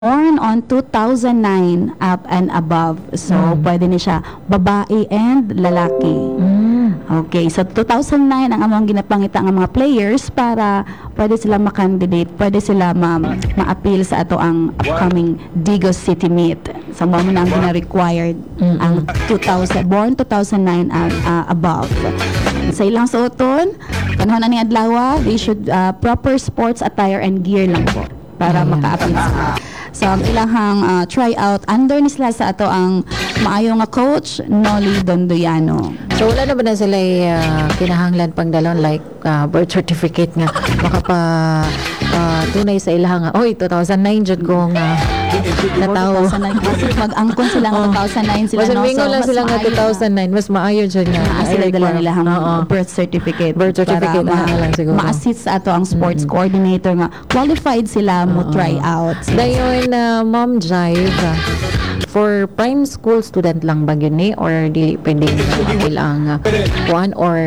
born on 2009 up and above. So, pwede ni siya babae and lalaki. Okay, so 2009 ang among ginapangita ang mga players para pwede sila makandidate, pwede sila ma-appeal sa ato ang upcoming Digos City Meet. So, mo na ang gina-required ang 2000, born 2009 and above. Sa ilang suoton, panahon na ni adlaw, they should proper sports attire and gear lang po para maka-appeal sila. So, ang ilahang tryout under ni sila sa ato ang maayo nga coach, Noli Dondoyano. So, wala na ba na sila kinahanglan pang dalon like birth certificate nga makapa tunay sa ilahang oy 2009 jud ko nga natawo. Kasi pag-angkon sila nga 2009 sila mas no. mingo lang sila nga 2009 mas maayo jud nga sila dala nilahang birth certificate. Birth certificate na lang siguro. Ma-assist sa ato ang sports coordinator nga qualified sila mo try out. Dayon Ma'am Jive, for prime school student lang ba yun or dili pwedeng ilang kuan or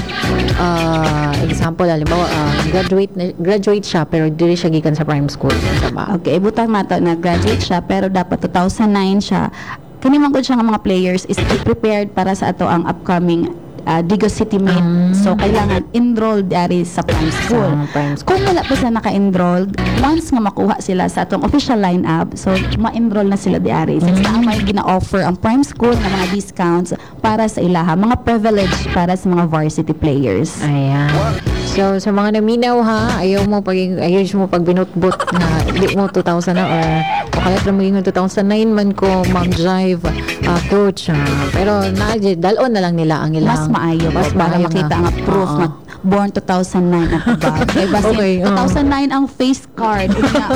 example halimbawa graduate siya pero dili siya gikan sa prime school ba? Okay, butang mata na graduate siya pero dapat 2009 siya. Kani man gud siya nga mga players is prepared para sa ato ang upcoming Digos City Meet. So, kailangan enrolled dari sa prime school. Kung wala pa sila naka-enrolled, once nga makuha sila sa atong official lineup, so, ma-enroll na sila dari. Since na may gina-offer ang prime school na mga discounts para sa ilaha, mga privilege para sa mga varsity players. Ayan. So, sa mga naminaw ha, ayaw mo pag binutbot na di mo 2000 na or kalit na maging 2009 man ko Ma'am Jive coach pero dalon na lang nila ang ilang maayo mas para maayo makita ang proof na born 2009 at above. Kaya basta 2009 ang face card.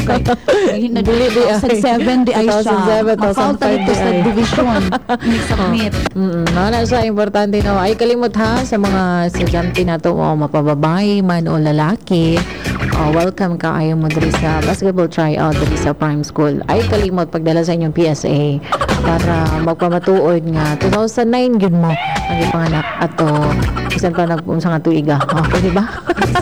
Na 2007 di ay siya. Mapalta dito sa division. Submit. Na siya, importante na ay kalimot ha sa mga estudyante na to mapababay man o lalaki. Welcome ka ayaw mo diri sa basketball tryout diri sa prime school. Ay kalimot pagdala sa inyong PSA para magpamatuod nga 2009 yun mo ang ipanganak ato isan pa nag-unsa nga tuiga. Okay ba?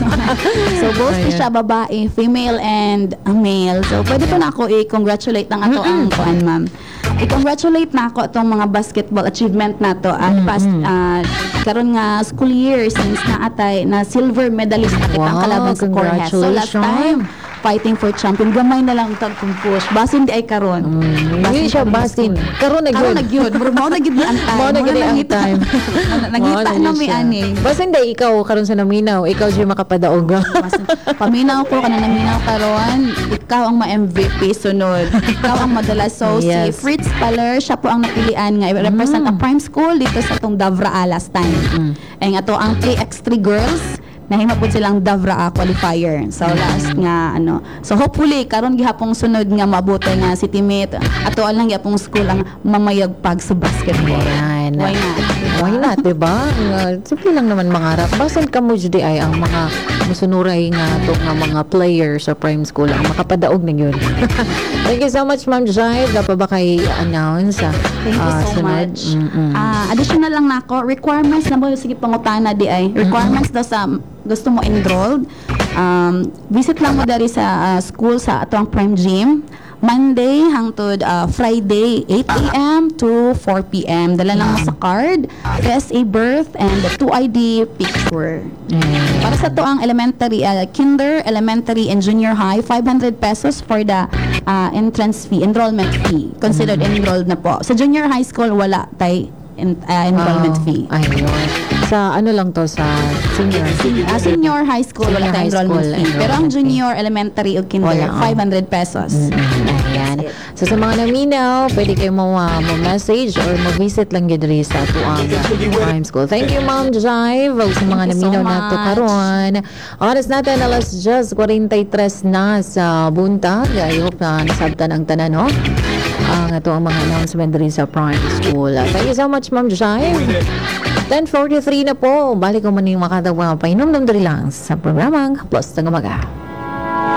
So both siya babae, female and male. So pwede pa na ako i-congratulate ng ato ang kuan ma'am. I-congratulate na ako itong mga basketball achievement na to at past karon nga school year since naatay na silver medalist na kitang kalaban sa Corhes. So last time fighting for champion gamay na lang tag push basin di ay karon hindi siya basin karon na gyud mao na gyud ang time mao na gyud ang time nangita na mi ani basin di ikaw karon sa naminaw ikaw jud makapadaog paminaw ko kana naminaw karon ikaw ang ma-MVP sunod ikaw ang madalas so si Fritz Paler siya po ang napilian nga i-represent ang prime school dito sa tong Davra last time ang ato ang 3x3 girls nahima po silang Davra qualifier. So last nga So hopefully karon gihapong sunod nga mabuti nga City Meet ato lang gihapong school ang mamayagpag sa basketball. Ayan. Why not? Why not, diba? Simple lang naman mangarap. Basan ka mo judi ay ang mga musunuray nga to nga mga players sa prime school ang makapadaog na yun. Thank you so much Ma'am Jive. Dapat ba kay announce? Thank you so much. Additional lang nako requirements na mo sige pangutana di ay requirements daw sa gusto mo enrolled visit lang mo dari sa school sa ato ang Prime Gym Monday hangtod Friday 8 a.m. to 4 p.m. Dala lang mo sa card, PSA birth and the 2 ID picture. Para sa to ang elementary, kinder, elementary and junior high, 500 pesos for the entrance fee, enrollment fee. Considered enrolled na po. Sa junior high school wala tay enrollment fee. Ayun. Sa ano lang to sa senior high school wala tayong enrollment fee. Pero ang junior, elementary o kinder, 500 pesos. Ayan. So sa mga naminaw, pwede kayo mo-message or mo-visit lang yun rin sa tuang prime school. Thank you Ma'am Jive. Sa mga naminaw na to karon. Oras natin, alas just 43 na sa buntag. I hope na nasabtan ang tanan, no? Ang ito ang mga announcement rin sa prime school. Thank you so much Ma'am Jive. 10:43 na po. Balik ko man yung makatagwa painom-dom lang sa programang Plus ng Umaga.